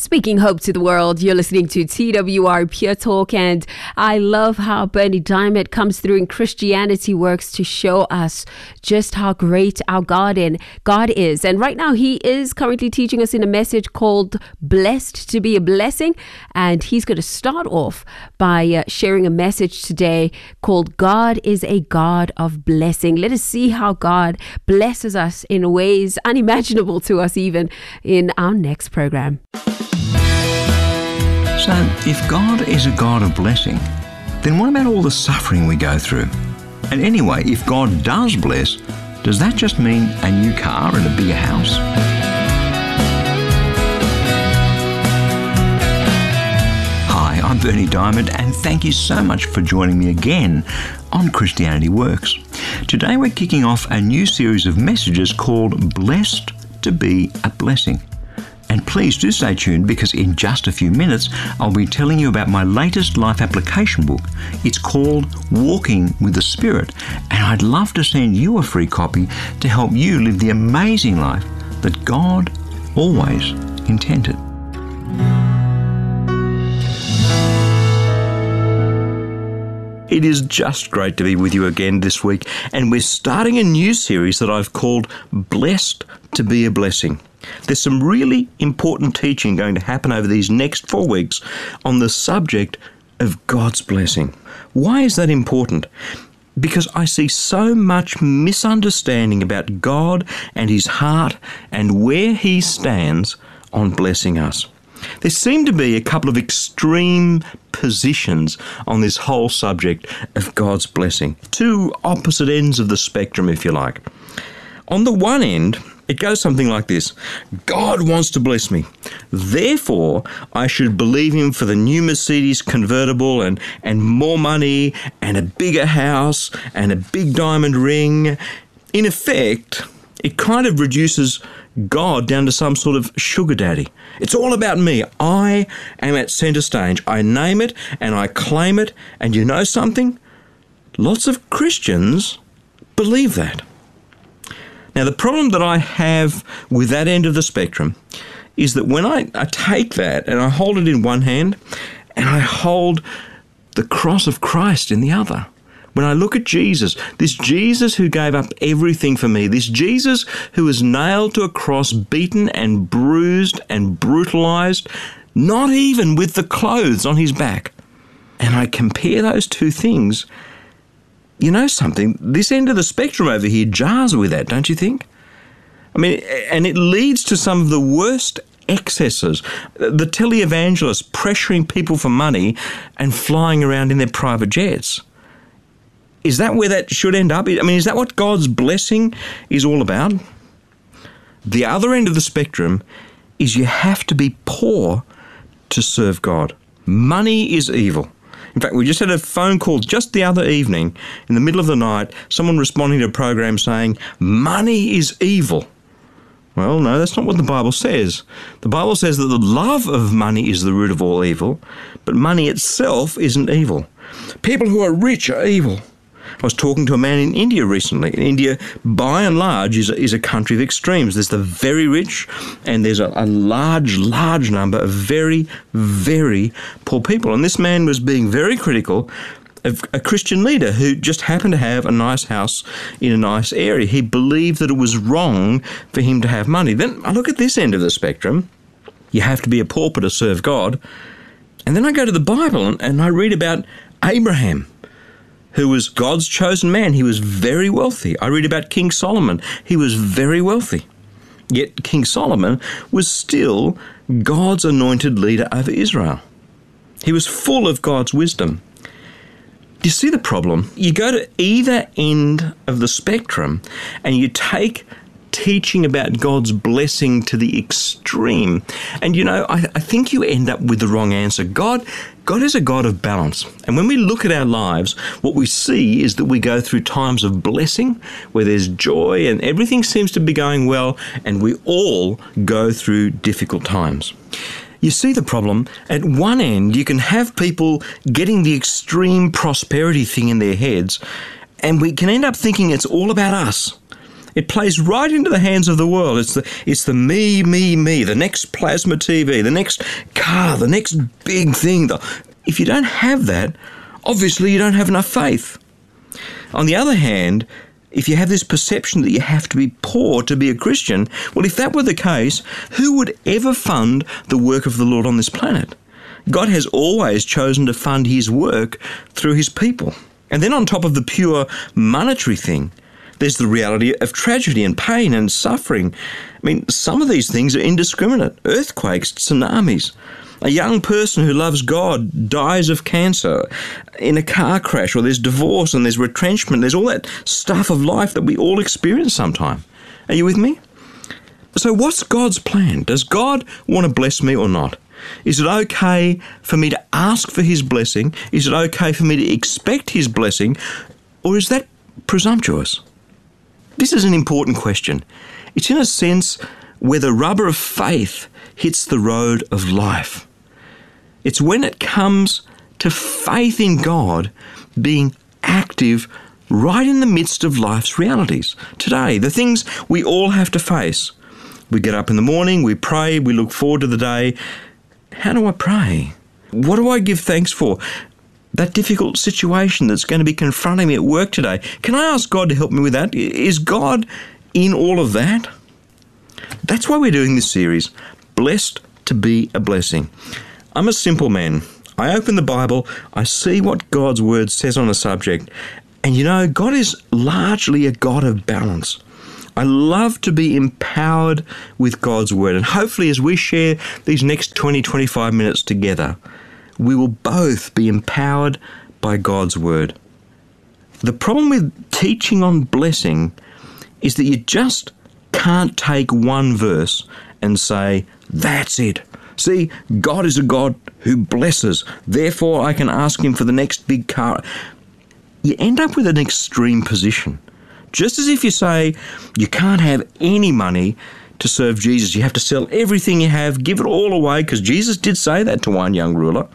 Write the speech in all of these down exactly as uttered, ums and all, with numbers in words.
Speaking hope to the world, you're listening to T W R Pure Talk, and I love how Bernie Diamond comes through in Christianity Works to show us just how great our God and God is. And right now he is currently teaching us in a message called Blessed to be a Blessing, and he's going to start off by uh, sharing a message today called God is a God of Blessing. Let us see how God blesses us in ways unimaginable to us even in our next program. So, if God is a God of blessing, then what about all the suffering we go through? And anyway, if God does bless, does that just mean a new car and a bigger house? Hi, I'm Bernie Diamond, and thank you so much for joining me again on Christianity Works. Today we're kicking off a new series of messages called Blessed to be a Blessing. And please do stay tuned, because in just a few minutes I'll be telling you about my latest life application book. It's called Walking with the Spirit, and I'd love to send you a free copy to help you live the amazing life that God always intended. It is just great to be with you again this week, and we're starting a new series that I've called Blessed to be a Blessing. There's some really important teaching going to happen over these next four weeks on the subject of God's blessing. Why is that important? Because I see so much misunderstanding about God and His heart and where He stands on blessing us. There seem to be a couple of extreme positions on this whole subject of God's blessing. Two opposite ends of the spectrum, if you like. On the one end, it goes something like this: God wants to bless me, therefore I should believe Him for the new Mercedes convertible and, and more money and a bigger house and a big diamond ring. In effect, it kind of reduces God down to some sort of sugar daddy. It's all about me. I am at centre stage. I name it and I claim it, and you know something? Lots of Christians believe that. Now, the problem that I have with that end of the spectrum is that when I, I take that and I hold it in one hand and I hold the cross of Christ in the other, when I look at Jesus, this Jesus who gave up everything for me, this Jesus who was nailed to a cross, beaten and bruised and brutalized, not even with the clothes on His back, and I compare those two things, you know something, this end of the spectrum over here jars with that, don't you think? I mean, and it leads to some of the worst excesses. The televangelists pressuring people for money and flying around in their private jets. Is that where that should end up? I mean, is that what God's blessing is all about? The other end of the spectrum is you have to be poor to serve God. Money is evil. In fact, we just had a phone call just the other evening, in the middle of the night, someone responding to a program saying, money is evil. Well, no, that's not what the Bible says. The Bible says that the love of money is the root of all evil, but money itself isn't evil. People who are rich are evil. I was talking to a man in India recently. India, by and large, is a, is a country of extremes. There's the very rich, and there's a, a large, large number of very, very poor people. And this man was being very critical of a Christian leader who just happened to have a nice house in a nice area. He believed that it was wrong for him to have money. Then I look at this end of the spectrum. You have to be a pauper to serve God. And then I go to the Bible and, and I read about Abraham, who was God's chosen man. He was very wealthy. I read about King Solomon. He was very wealthy. Yet King Solomon was still God's anointed leader over Israel. He was full of God's wisdom. Do you see the problem? You go to either end of the spectrum and you take teaching about God's blessing to the extreme. And, you know, I, I think you end up with the wrong answer. God, God is a God of balance. And when we look at our lives, what we see is that we go through times of blessing where there's joy and everything seems to be going well, and we all go through difficult times. You see the problem? At one end, you can have people getting the extreme prosperity thing in their heads, and we can end up thinking it's all about us. It plays right into the hands of the world. It's the it's the me, me, me, the next plasma T V, the next car, the next big thing. If you don't have that, obviously you don't have enough faith. On the other hand, if you have this perception that you have to be poor to be a Christian, well, if that were the case, who would ever fund the work of the Lord on this planet? God has always chosen to fund his work through his people. And then on top of the pure monetary thing, there's the reality of tragedy and pain and suffering. I mean, some of these things are indiscriminate. Earthquakes, tsunamis. A young person who loves God dies of cancer in a car crash, or there's divorce and there's retrenchment. There's all that stuff of life that we all experience sometime. Are you with me? So what's God's plan? Does God want to bless me or not? Is it okay for me to ask for his blessing? Is it okay for me to expect his blessing? Or is that presumptuous? This is an important question. It's in a sense where the rubber of faith hits the road of life. It's when it comes to faith in God being active right in the midst of life's realities. Today, the things we all have to face. We get up in the morning, we pray, we look forward to the day. How do I pray? What do I give thanks for? That difficult situation that's going to be confronting me at work today. Can I ask God to help me with that? Is God in all of that? That's why we're doing this series, Blessed to be a Blessing. I'm a simple man. I open the Bible, I see what God's word says on a subject, and you know, God is largely a God of balance. I love to be empowered with God's word, and hopefully as we share these next twenty, twenty-five minutes together, we will both be empowered by God's word. The problem with teaching on blessing is that you just can't take one verse and say, that's it. See, God is a God who blesses. Therefore, I can ask him for the next big car. You end up with an extreme position. Just as if you say you can't have any money to serve Jesus. You have to sell everything you have, give it all away, because Jesus did say that to one young ruler.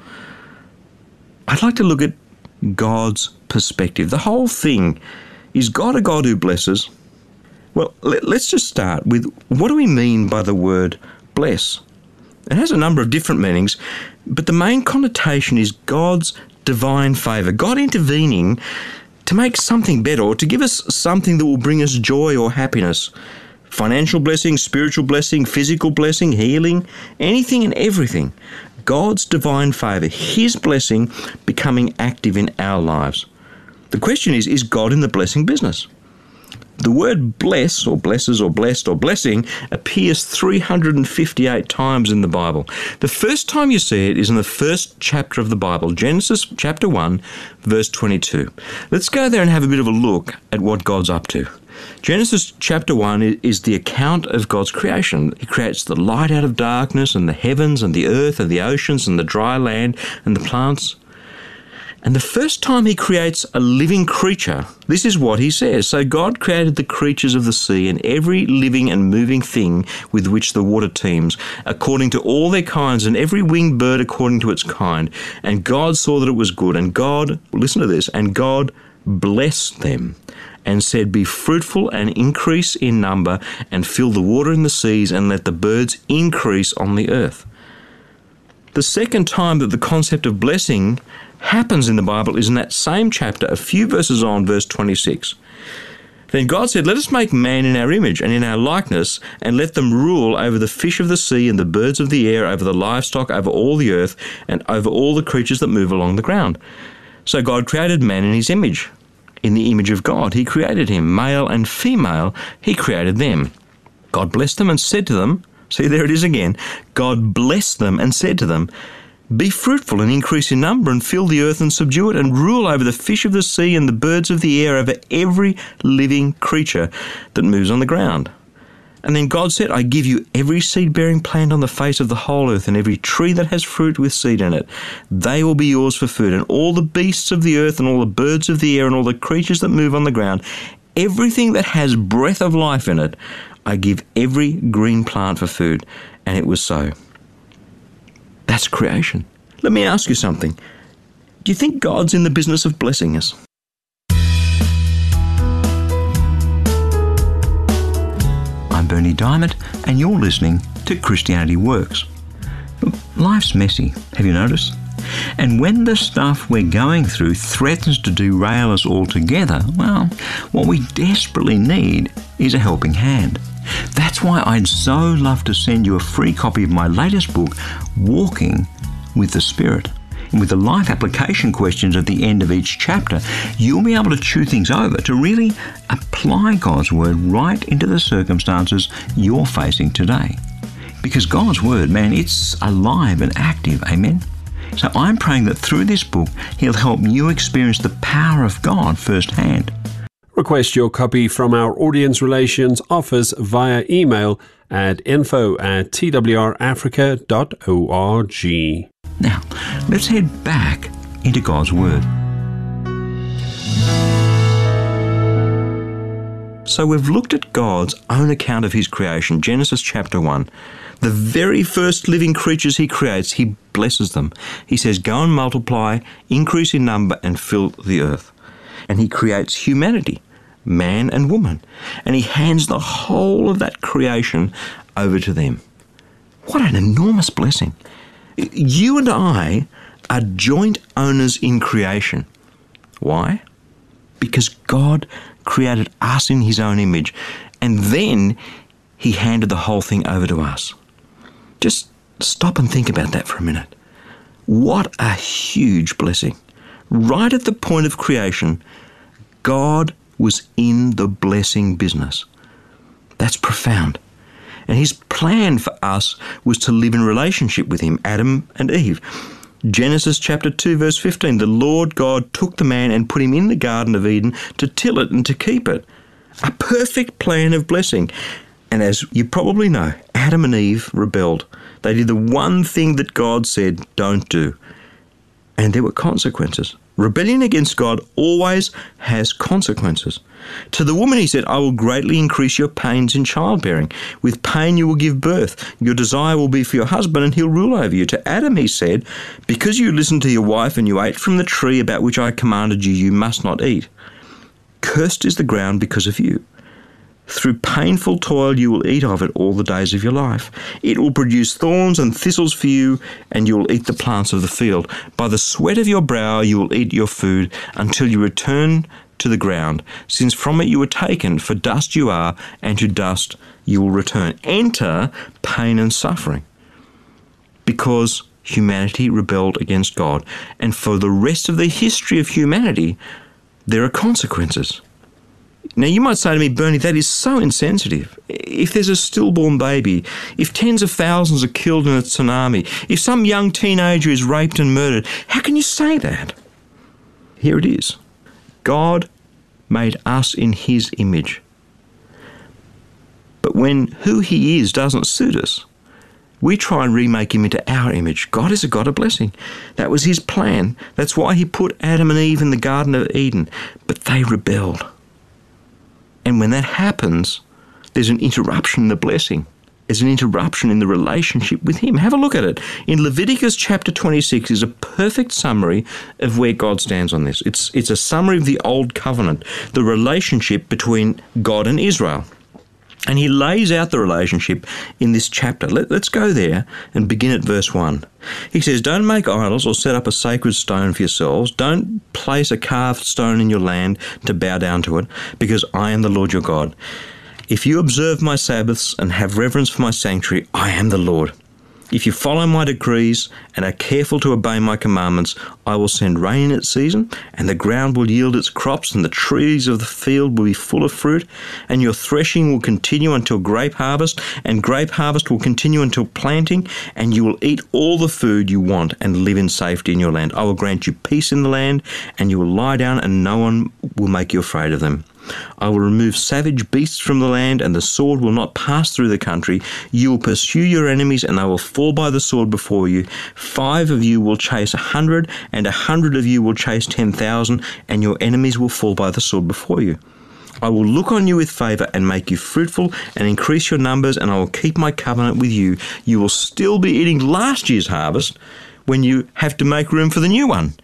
I'd like to look at God's perspective. The whole thing, is God a God who blesses? Well, let's just start with, what do we mean by the word bless? It has a number of different meanings, but the main connotation is God's divine favour, God intervening to make something better or to give us something that will bring us joy or happiness. Financial blessing, spiritual blessing, physical blessing, healing, anything and everything. God's divine favour, his blessing becoming active in our lives. The question is, is God in the blessing business? The word bless, or blesses, or blessed, or blessing appears three hundred fifty-eight times in the Bible. The first time you see it is in the first chapter of the Bible, Genesis chapter one, verse twenty-two. Let's go there and have a bit of a look at what God's up to. Genesis chapter one is the account of God's creation. He creates the light out of darkness, and the heavens, and the earth, and the oceans, and the dry land, and the plants. And the first time he creates a living creature, this is what he says. So God created the creatures of the sea and every living and moving thing with which the water teems, according to all their kinds, and every winged bird according to its kind. And God saw that it was good. And God, listen to this, and God blessed them and said, be fruitful and increase in number, and fill the water in the seas, and let the birds increase on the earth. The second time that the concept of blessing happens in the Bible is in that same chapter, a few verses on, verse twenty-six. Then God said, let us make man in our image and in our likeness, and let them rule over the fish of the sea and the birds of the air, over the livestock, over all the earth, and over all the creatures that move along the ground. So God created man in his image. In the image of God, he created him. Male and female, he created them. God blessed them and said to them, see, there it is again. God blessed them and said to them, be fruitful and increase in number, and fill the earth and subdue it, and rule over the fish of the sea and the birds of the air, over every living creature that moves on the ground. And then God said, I give you every seed-bearing plant on the face of the whole earth, and every tree that has fruit with seed in it. They will be yours for food, and all the beasts of the earth, and all the birds of the air, and all the creatures that move on the ground, everything that has breath of life in it, I give every green plant for food. And it was so. That's creation. Let me ask you something. Do you think God's in the business of blessing us? Berni Dymet, and you're listening to Christianity Works. Look, life's messy, have you noticed? And when the stuff we're going through threatens to derail us altogether, well, what we desperately need is a helping hand. That's why I'd so love to send you a free copy of my latest book, Walking with the Spirit. And with the life application questions at the end of each chapter, you'll be able to chew things over to really apply God's Word right into the circumstances you're facing today. Because God's Word, man, it's alive and active, amen? So I'm praying that through this book, He'll help you experience the power of God firsthand. Request your copy from our Audience Relations Office via email at info at t w r africa dot org. Now, let's head back into God's Word. So we've looked at God's own account of His creation, Genesis chapter one. The very first living creatures He creates, He blesses them. He says, go and multiply, increase in number, and fill the earth. And He creates humanity, man and woman. And He hands the whole of that creation over to them. What an enormous blessing. You and I are joint owners in creation. Why? Because God created us in His own image, and then He handed the whole thing over to us. Just stop and think about that for a minute. What a huge blessing. Right at the point of creation, God was in the blessing business. That's profound. And His plan for us was to live in relationship with Him, Adam and Eve. Genesis chapter two, verse fifteen, the Lord God took the man and put him in the Garden of Eden to till it and to keep it. A perfect plan of blessing. And as you probably know, Adam and Eve rebelled. They did the one thing that God said, don't do. And there were consequences. Rebellion against God always has consequences. To the woman He said, I will greatly increase your pains in childbearing. With pain you will give birth. Your desire will be for your husband, and he'll rule over you. To Adam He said, because you listened to your wife and you ate from the tree about which I commanded you, you must not eat. Cursed is the ground because of you. Through painful toil you will eat of it all the days of your life. It will produce thorns and thistles for you, and you will eat the plants of the field. By the sweat of your brow you will eat your food until you return to the ground, since from it you were taken, for dust you are, and to dust you will return. Enter pain and suffering. Because humanity rebelled against God, and for the rest of the history of humanity, there are consequences. Now, you might say to me, Bernie, that is so insensitive. If there's a stillborn baby, if tens of thousands are killed in a tsunami, if some young teenager is raped and murdered, how can you say that? Here it is. God made us in His image. But when who He is doesn't suit us, we try and remake Him into our image. God is a God of blessing. That was His plan. That's why He put Adam and Eve in the Garden of Eden. But they rebelled. And when that happens, there's an interruption in the blessing. There's an interruption in the relationship with Him. Have a look at it. In Leviticus chapter twenty-six is a perfect summary of where God stands on this. It's, it's a summary of the Old Covenant, the relationship between God and Israel. And He lays out the relationship in this chapter. Let, let's go there and begin at verse one. He says, don't make idols or set up a sacred stone for yourselves. Don't place a carved stone in your land to bow down to it, because I am the Lord your God. If you observe my Sabbaths and have reverence for my sanctuary, I am the Lord. If you follow my decrees and are careful to obey my commandments, I will send rain in its season, and the ground will yield its crops, and the trees of the field will be full of fruit, and your threshing will continue until grape harvest, and grape harvest will continue until planting, and you will eat all the food you want and live in safety in your land. I will grant you peace in the land, and you will lie down, and no one will make you afraid of them. I will remove savage beasts from the land, and the sword will not pass through the country. You will pursue your enemies, and they will fall by the sword before you. Five of you will chase a hundred, and a hundred of you will chase ten thousand, and your enemies will fall by the sword before you. I will look on you with favour and make you fruitful and increase your numbers, and I will keep my covenant with you. You will still be eating last year's harvest when you have to make room for the new one.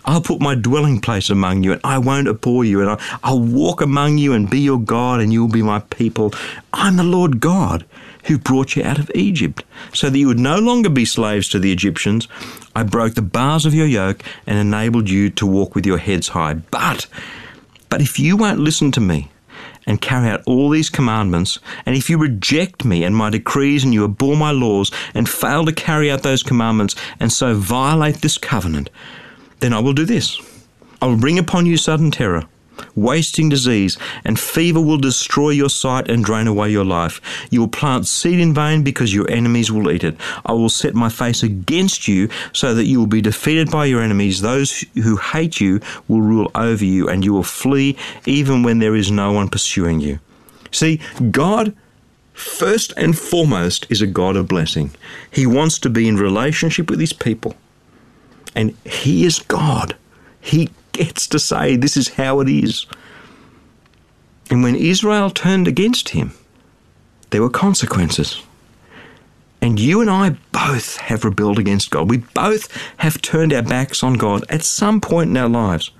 I'll put my dwelling place among you, and I won't abhor you, and I'll walk among you and be your God, and you'll be my people. I'm the Lord God who brought you out of Egypt, so that you would no longer be slaves to the Egyptians. I broke the bars of your yoke and enabled you to walk with your heads high. But, but if you won't listen to me and carry out all these commandments, and if you reject me and my decrees, and you abhor my laws and fail to carry out those commandments, and so violate this covenant, then I will do this. I will bring upon you sudden terror, wasting disease, and fever will destroy your sight and drain away your life. You will plant seed in vain because your enemies will eat it. I will set my face against you so that you will be defeated by your enemies. Those who hate you will rule over you, and you will flee even when there is no one pursuing you. See, God, first and foremost, is a God of blessing. He wants to be in relationship with his people. And he is God. He gets to say this is how it is. And when Israel turned against him, there were consequences. And you and I both have rebelled against God. We both have turned our backs on God at some point in our lives.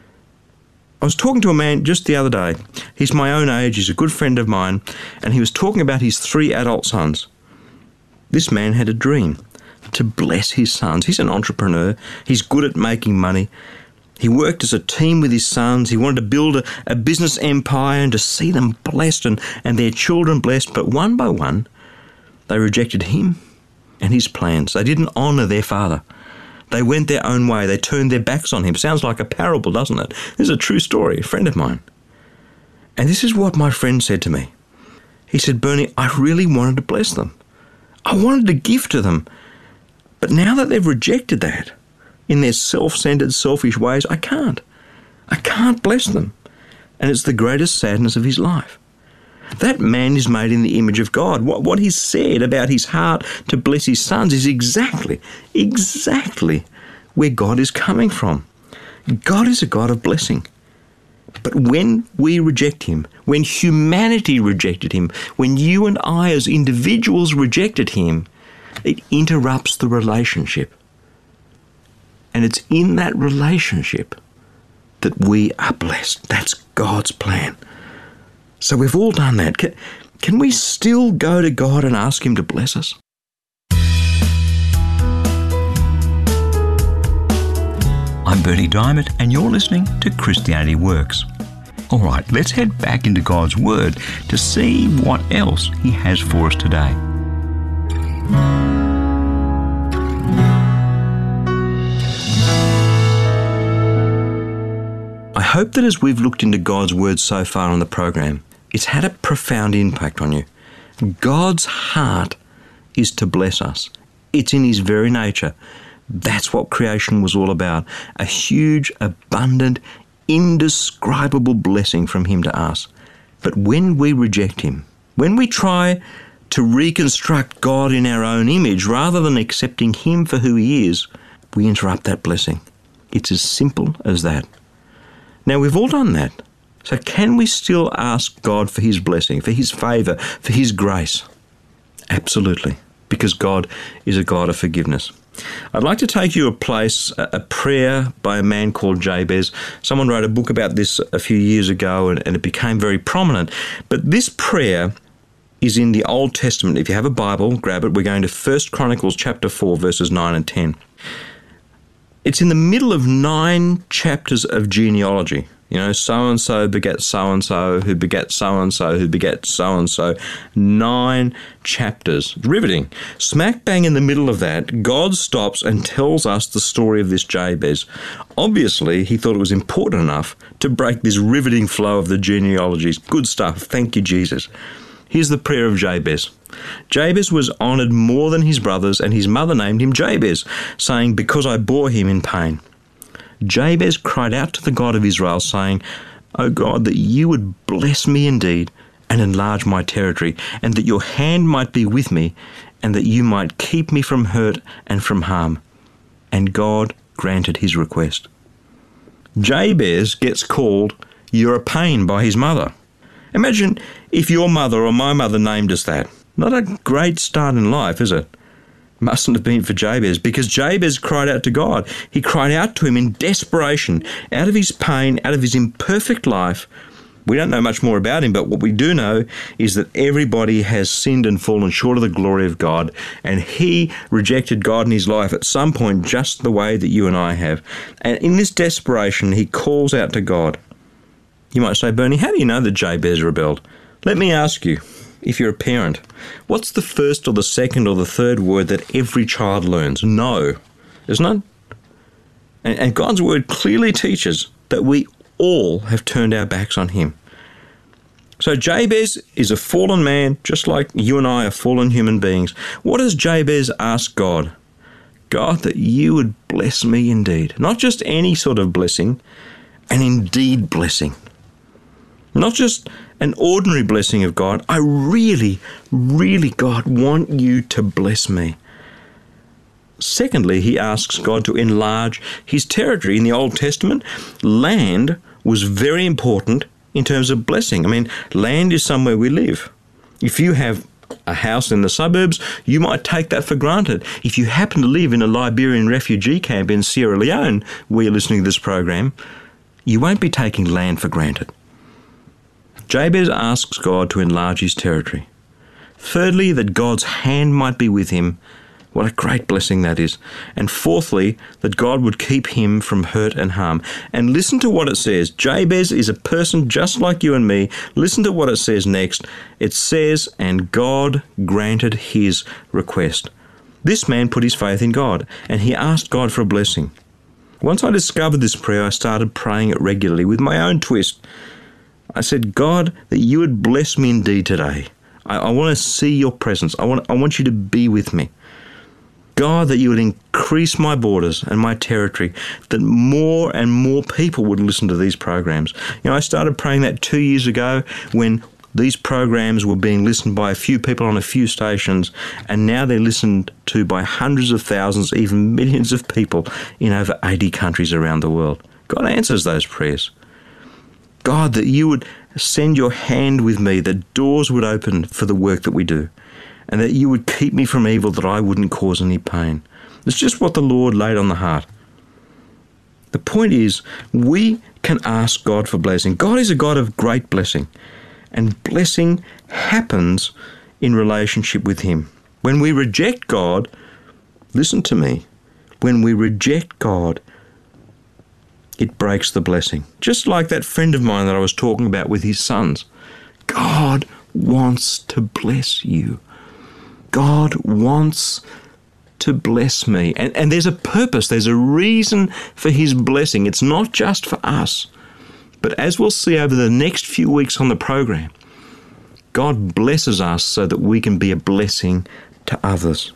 I was talking to a man just the other day. He's my own age. He's a good friend of mine. And he was talking about his three adult sons. This man had a dream to bless his sons. He's an entrepreneur. He's good at making money. He worked as a team with his sons. He wanted to build a, a business empire and to see them blessed and, and their children blessed. But one by one, they rejected him and his plans. They didn't honour their father. They went their own way. They turned their backs on him. Sounds like a parable, doesn't it? This is a true story, a friend of mine. And this is what my friend said to me. He said, Bernie, I really wanted to bless them. I wanted to give to them. But now that they've rejected that in their self-centered, selfish ways, I can't. I can't bless them. And it's the greatest sadness of his life. That man is made in the image of God. What, what he said about his heart to bless his sons is exactly, exactly where God is coming from. God is a God of blessing. But when we reject him, when humanity rejected him, when you and I as individuals rejected him, it interrupts the relationship. And it's in that relationship that we are blessed. That's God's plan. So we've all done that. Can, can we still go to God and ask him to bless us? I'm Bernie Diamond, and you're listening to Christianity Works. All right, let's head back into God's Word to see what else he has for us today. I hope that as we've looked into God's Word so far on the program, it's had a profound impact on you. God's heart is to bless us. It's in his very nature. That's what creation was all about. A huge, abundant, indescribable blessing from him to us. But when we reject him, when we try to reconstruct God in our own image rather than accepting him for who he is, we interrupt that blessing. It's as simple as that. Now, we've all done that. So can we still ask God for his blessing, for his favour, for his grace? Absolutely, because God is a God of forgiveness. I'd like to take you to a place, a prayer by a man called Jabez. Someone wrote a book about this a few years ago, and, and it became very prominent. But this prayer is in the Old Testament. If you have a Bible, grab it. We're going to First Chronicles chapter four, verses nine and ten. It's in the middle of nine chapters of genealogy. You know, so-and-so begat so-and-so, who begat so-and-so, who begat so-and-so. Nine chapters. Riveting. Smack bang in the middle of that, God stops and tells us the story of this Jabez. Obviously, he thought it was important enough to break this riveting flow of the genealogies. Good stuff. Thank you, Jesus. Here's the prayer of Jabez. Jabez was honoured more than his brothers, and his mother named him Jabez, saying, because I bore him in pain. Jabez cried out to the God of Israel, saying, O God, that you would bless me indeed and enlarge my territory, and that your hand might be with me, and that you might keep me from hurt and from harm. And God granted his request. Jabez gets called, you're a pain, by his mother. Imagine if your mother or my mother named us that. Not a great start in life, is it? mustn't have been for Jabez, because Jabez cried out to God. He cried out to him in desperation, out of his pain, out of his imperfect life. We don't know much more about him, but what we do know is that everybody has sinned and fallen short of the glory of God, and he rejected God in his life at some point just the way that you and I have. And in this desperation, he calls out to God. You might say, Bernie, how do you know that Jabez rebelled? Let me ask you, if you're a parent, what's the first or the second or the third word that every child learns? No, isn't it? And, and God's word clearly teaches that we all have turned our backs on him. So Jabez is a fallen man, just like you and I are fallen human beings. What does Jabez ask God? God, that you would bless me indeed. Not just any sort of blessing, an indeed blessing. Not just an ordinary blessing of God. I really, really, God, want you to bless me. Secondly, he asks God to enlarge his territory. In the Old Testament, land was very important in terms of blessing. I mean, land is somewhere we live. If you have a house in the suburbs, you might take that for granted. If you happen to live in a Liberian refugee camp in Sierra Leone, where you're listening to this program, you won't be taking land for granted. Jabez asks God to enlarge his territory. Thirdly, that God's hand might be with him. What a great blessing that is. And fourthly, that God would keep him from hurt and harm. And listen to what it says. Jabez is a person just like you and me. Listen to what it says next. It says, and God granted his request. This man put his faith in God, and he asked God for a blessing. Once I discovered this prayer, I started praying it regularly with my own twist. I said, God, that you would bless me indeed today. I, I want to see your presence. I want, I want you to be with me. God, that you would increase my borders and my territory, that more and more people would listen to these programs. You know, I started praying that two years ago when these programs were being listened by a few people on a few stations, and now they're listened to by hundreds of thousands, even millions of people in over eighty countries around the world. God answers those prayers. God, that you would send your hand with me, that doors would open for the work that we do, and that you would keep me from evil, that I wouldn't cause any pain. It's just what the Lord laid on the heart. The point is, we can ask God for blessing. God is a God of great blessing, and blessing happens in relationship with him. When we reject God, listen to me, when we reject God, it breaks the blessing. Just like that friend of mine that I was talking about with his sons. God wants to bless you. God wants to bless me. And, and there's a purpose, there's a reason for his blessing. It's not just for us. But as we'll see over the next few weeks on the program, God blesses us so that we can be a blessing to others.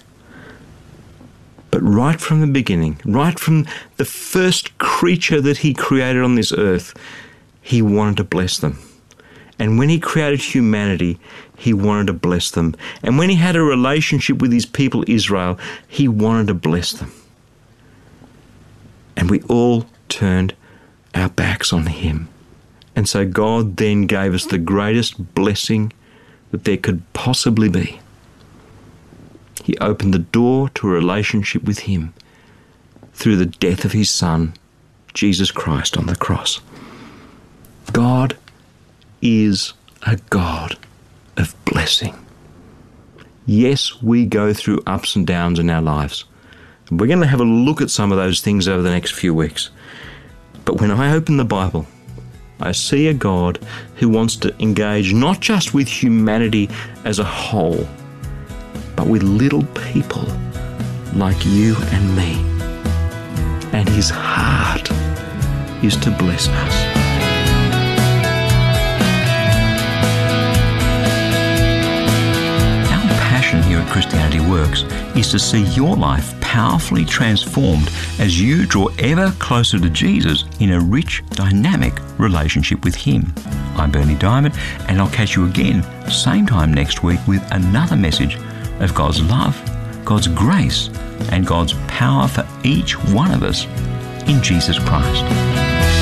But right from the beginning, right from the first creature that he created on this earth, he wanted to bless them. And when he created humanity, he wanted to bless them. And when he had a relationship with his people Israel, he wanted to bless them. And we all turned our backs on him. And so God then gave us the greatest blessing that there could possibly be. He opened the door to a relationship with him through the death of his Son, Jesus Christ, on the cross. God is a God of blessing. Yes, we go through ups and downs in our lives. We're going to have a look at some of those things over the next few weeks. But when I open the Bible, I see a God who wants to engage not just with humanity as a whole, but with little people like you and me. And his heart is to bless us. Here at Christianity Works is to see your life powerfully transformed as you draw ever closer to Jesus in a rich, dynamic relationship with him. I'm Bernie Diamond, and I'll catch you again same time next week with another message of God's love, God's grace, and God's power for each one of us in Jesus Christ.